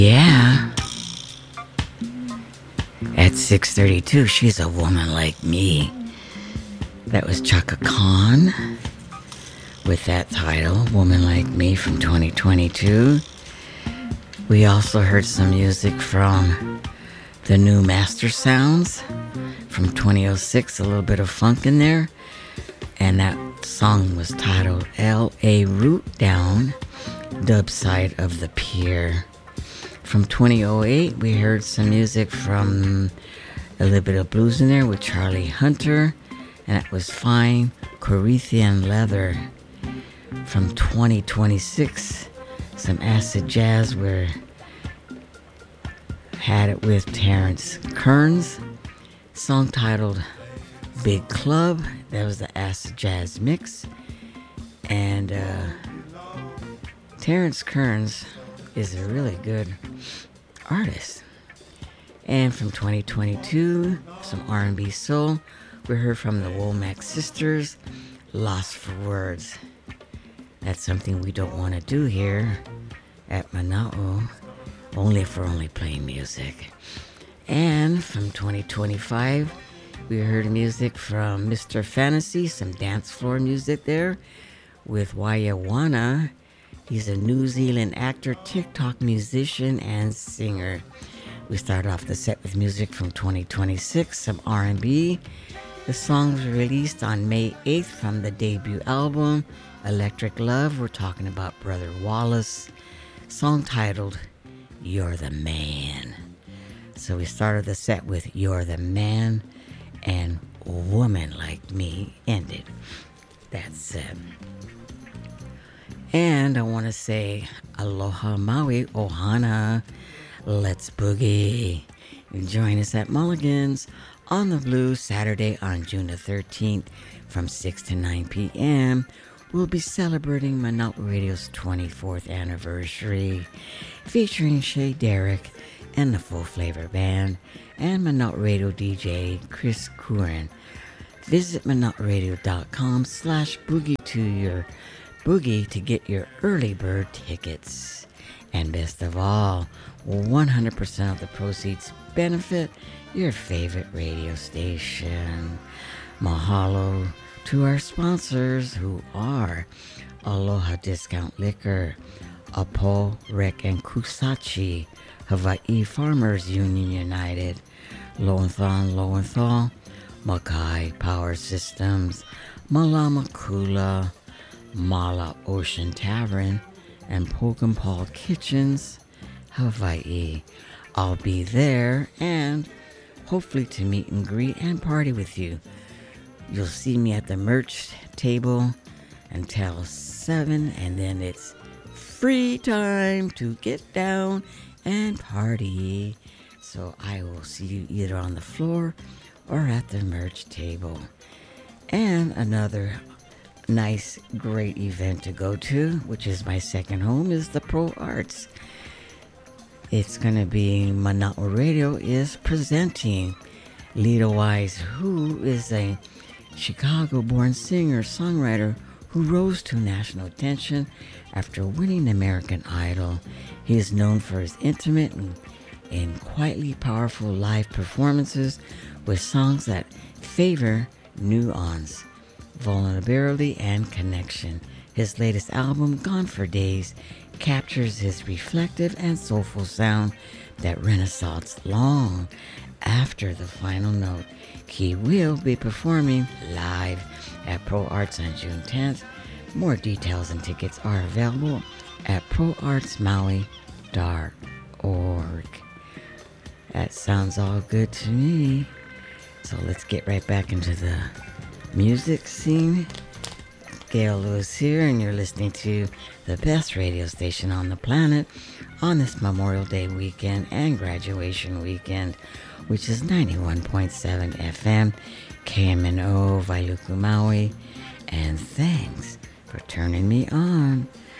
Yeah. At 6:32, she's a woman like me. That was Chaka Khan with that title, Woman Like Me, from 2022. We also heard some music from the new Master Sounds from 2006, a little bit of funk in there. And that song was titled L.A. Root Down, Dub Side of the Pier. From 2008, we heard some music from a little bit of blues in there with Charlie Hunter, and that was Fine Corinthian Leather. From 2026, some acid jazz where had it with Terrence Kearns, song titled Big Club. That was the acid jazz mix. And Terrence Kearns is a really good artist. And from 2022, some R&B soul. We heard from the Womack Sisters, Lost for Words. That's something we don't want to do here at Mana'o, only if we're only playing music. And from 2025, we heard music from Mr. Fantasy, some dance floor music there with Wayawana. He's a New Zealand actor, TikTok musician, and singer. We started off the set with music from 2026, some R&B. The song was released on May 8th from the debut album, Electric Love. We're talking about Brother Wallace. Song titled, You're the Man. So we started the set with You're the Man, and Woman Like Me ended. That's it. And I want to say aloha Maui, ohana, let's boogie. Join us at Mulligan's on the Blue Saturday on June the 13th from 6 to 9 p.m. We'll be celebrating Mana'o Radio's 24th anniversary, featuring Shay Derrick and the Full Flavor Band and Mana'o Radio DJ Chris Curran. Visit Mana'oRadio.com/boogie to get your early bird tickets. And best of all, 100% of the proceeds benefit your favorite radio station. Mahalo to our sponsors who are Aloha Discount Liquor, Apo, Rec, and Kusachi, Hawaii Farmers Union United, Lowenthal, Makai Power Systems, Malamakula, Mala Ocean Tavern, and Pokemon Kitchens, Hawaii. I'll be there and hopefully to meet and greet and party with you. You'll see me at the merch table until 7, and then it's free time to get down and party. So I will see you either on the floor or at the merch table. And another nice, great event to go to, which is my second home, is the Pro Arts. It's going to be Mana'o Radio is presenting Lita Wise, who is a Chicago-born singer-songwriter who rose to national attention after winning American Idol. He is known for his intimate and quietly powerful live performances with songs that favor nuance, vulnerability, and connection. His latest album, Gone for Days, captures his reflective and soulful sound that renaissance long after the final note. He will be performing live at Pro Arts on June 10th. More details and tickets are available at proartsmaui.org. That sounds all good to me. So let's get right back into the music scene. Gail Lewis here, and you're listening to the best radio station on the planet on this Memorial Day weekend and graduation weekend, which is 91.7 FM, KMNO, Wailuku, Maui. And thanks for turning me on.